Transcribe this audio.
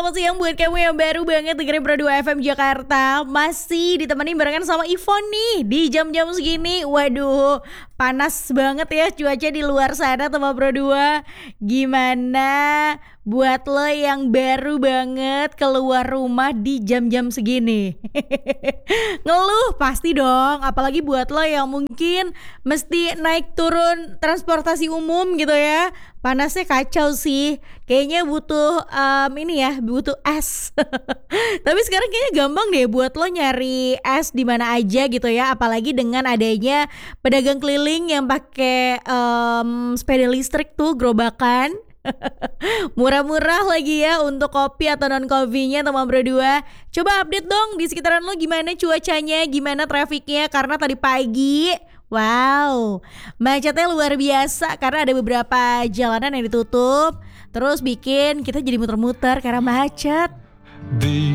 selamat siang buat kamu yang baru banget dengerin Pro 2 FM Jakarta. Masih ditemani barengan sama Ivon nih di jam-jam segini. Waduh, panas banget ya cuaca di luar sana sama Pro 2. Gimana buat lo yang baru banget keluar rumah di jam-jam segini? Ngeluh pasti dong, apalagi buat lo yang mungkin mesti naik turun transportasi umum gitu ya. Panasnya kacau sih. Kayaknya butuh butuh es. Tapi sekarang kayaknya gampang deh buat lo nyari es di mana aja gitu ya. Apalagi dengan adanya pedagang keliling yang pakai sepeda listrik tuh, gerobakan. Murah-murah lagi ya untuk kopi atau non kopinya teman berdua. Coba update dong di sekitaran lo gimana cuacanya, gimana trafiknya. Karena tadi pagi wow, macetnya luar biasa karena ada beberapa jalanan yang ditutup. Terus bikin kita jadi muter-muter karena macet.